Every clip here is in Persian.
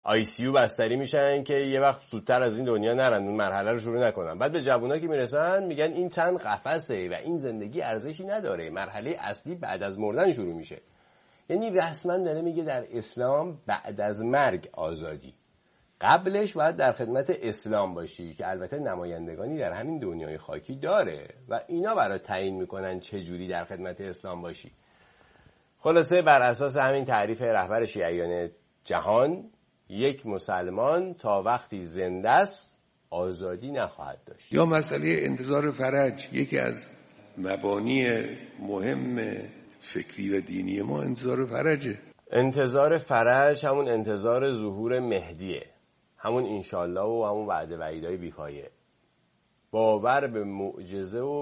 ICU بستری میشن که یه وقت زودتر از این دنیا نرن، اون مرحله رو شروع نکنن. بعد به جوونا که میرسن میگن این چند قفسه و این زندگی ارزشی نداره، مرحله اصلی بعد از مردن شروع میشه. یعنی رسما داره میگه در اسلام بعد از مرگ آزادی، قبلش باید در خدمت اسلام باشی که البته نمایندگانی در همین دنیای خاکی داره و اینا برای تعیین میکنن چه جوری در خدمت اسلام باشی. خلاصه بر اساس همین تعریف رهبر شیعیان جهان، یک مسلمان تا وقتی زنده است آزادی نخواهد داشت. یا مسئله انتظار فرج، یکی از مبانی مهم فکری و دینی ما انتظار فرجه. انتظار فرج همون انتظار ظهور مهدیه، همون انشالله و همون وعده وعیدهای بیپایه. باور به معجزه و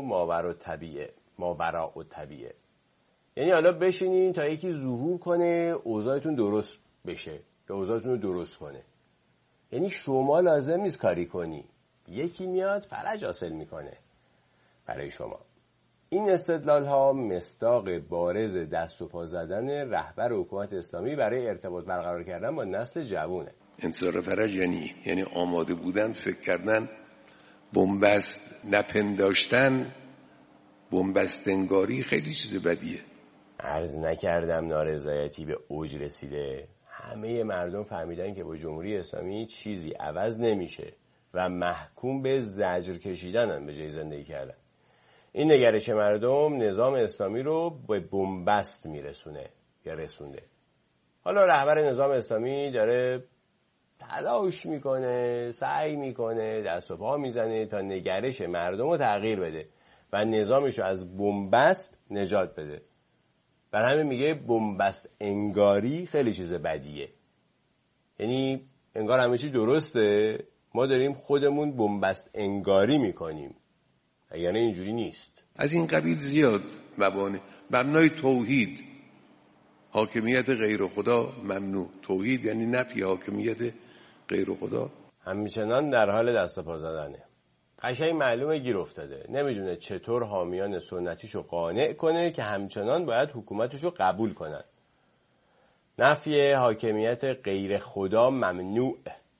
ماوراء الطبیعه. یعنی حالا بشینین تا یکی ظهور کنه اوضاعتون درست بشه یا اوضاعتون رو درست کنه. یعنی شما لازم نیست کاری کنی، یکی میاد فرج حاصل میکنه برای شما. این استدلال ها مصداق بارز دست و پا زدن رهبر حکومت اسلامی برای ارتباط برقرار کردن با نسل جوونه. انتظار فرج یعنی آماده بودن، فکر کردن، بنبست نپنداشتن، بنبست انگاری خیلی چیز بدیه. عرض نکردم نارضایتی به اوج رسیده. همه مردم فهمیدن که با جمهوری اسلامی چیزی عوض نمیشه و محکوم به زجر کشیدنن به جای زندگی کردن. این نگرش مردم نظام اسلامی رو به بنبست میرسونه یا رسونده. حالا رهبر نظام اسلامی داره تلاش میکنه، سعی میکنه، دست و پا میزنه تا نگرش مردم رو تغییر بده و نظامش رو از بنبست نجات بده. برای همین میگه بنبست انگاری خیلی چیز بدیه. یعنی انگار همه چی درسته، ما داریم خودمون بنبست انگاری میکنیم، یعنی اینجوری نیست. از این قبیل زیاد مبنای توحید، حاکمیت غیر خدا ممنوع. توحید یعنی نفی حاکمیت غیر خدا. همچنان در حال دست و پا زدنه. قشنگ معلومه گیر افتاده، نمیدونه چطور حامیان سنتیشو قانع کنه که همچنان باید حکومتشو قبول کنن. نفی حاکمیت غیر خدا ممنوع،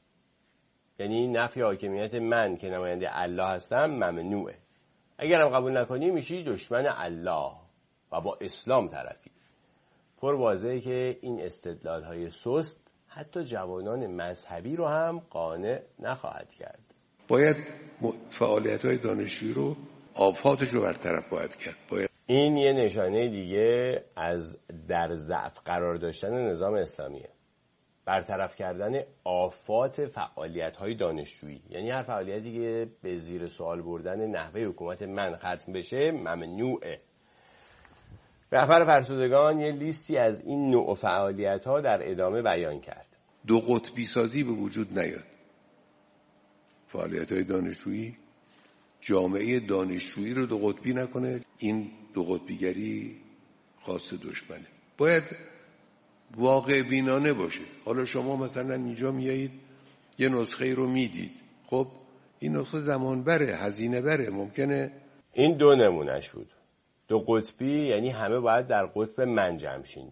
یعنی نفی حاکمیت من که نماینده الله هستم ممنوعه. اگرم قبول نکنی میشی دشمن الله و با اسلام طرفی. پر واضحه که این استدلال‌های سست حتی جوانان مذهبی رو هم قانع نخواهد کرد. باید فعالیت‌های دانشجویی رو، آفاتش رو برطرف باید کرد. این یه نشانه دیگه از در ضعف قرار داشتن نظام اسلامیه. برطرف کردن آفات فعالیت‌های دانشجویی، یعنی هر فعالیتی که به زیر سوال بردن نحوه حکومت من ختم بشه ممنوعه. رهبر فرسودگان یه لیستی از این نوع فعالیت‌ها در ادامه بیان کرد. دو قطبی سازی به وجود نیاد. فعالیت‌های دانشجویی جامعه دانشجویی رو دو قطبی نکنه. این دو قطبیگری خاص دشمنه. باید واقع بینانه باشه. حالا شما مثلا اینجا میایید یه نسخه رو میدید، خب این نسخه زمان بره، هزینه بره، ممکنه. این دو نمونهش بود. دو قطبی یعنی همه باید در قطب من جمع شین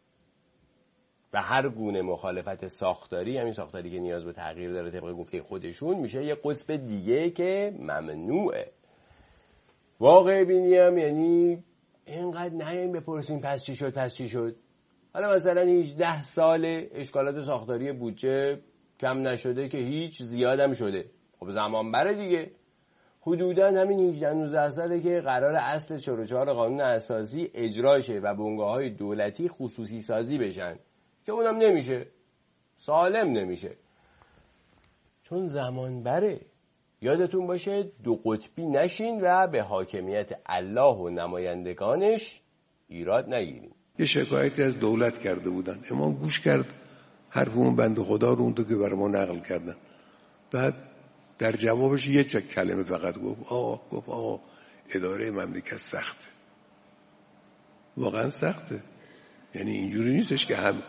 و هر گونه مخالفت ساختاری، همین ساختاری که نیاز به تغییر داره طبق گفته خودشون، میشه یه قطب دیگه که ممنوعه. واقع بینی هم یعنی اینقدر نهیم بپرسیم پس چی شد. حالا مثلا 18 سال اشکالات ساختاری بودجه کم نشده که هیچ، زیادم شده. خب زمان بره دیگه. حدوداً همین 18-19 ساله که قرار اصل 44 قانون اساسی اجرا شه و بنگاه‌های دولتی خصوصی سازی بشن که اونم نمیشه، سالم نمیشه، چون زمان بره. یادتون باشه دو قطبی نشین و به حاکمیت الله و نمایندگانش ایراد نگیریم. یه شکایتی از دولت کرده بودن، امام گوش کرد حرف اون بنده خدا رو، اون تو که بر ما نقل کردن. بعد در جوابش یه کلمه فقط گفت آقا اداره مملکت سخته. واقعا سخته. یعنی اینجوری نیستش که هم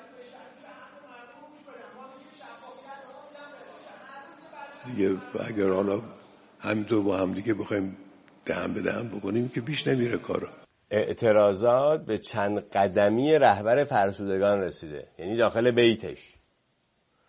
دیگه اگر حالا همینطور با هم دیگه بخوایم دهن به دهن بکنیم که بیش نمیره کارا. اعتراضات به چند قدمی رهبر فرسودگان رسیده، یعنی داخل بیتش.